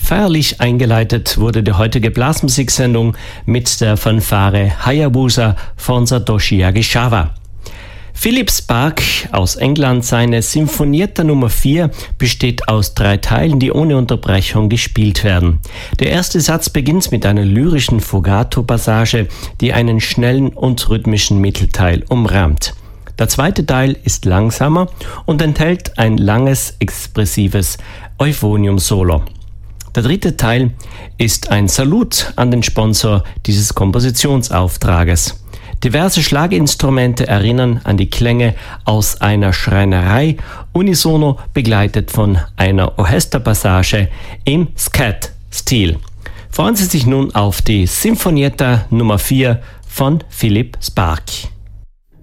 Feierlich eingeleitet wurde die heutige Blasmusiksendung mit der Fanfare Hayabusa von Satoshi Agishawa. Philip Sparke aus England, seine Sinfonietta Nummer 4 besteht aus 3 Teilen, die ohne Unterbrechung gespielt werden. Der erste Satz beginnt mit einer lyrischen Fugato-Passage, die einen schnellen und rhythmischen Mittelteil umrahmt. Der zweite Teil ist langsamer und enthält ein langes, expressives Euphonium-Solo. Der dritte Teil ist ein Salut an den Sponsor dieses Kompositionsauftrages. Diverse Schlaginstrumente erinnern an die Klänge aus einer Schreinerei, unisono begleitet von einer Orchesterpassage im Scat-Stil. Freuen Sie sich nun auf die Sinfonietta Nummer 4 von Philip Sparke.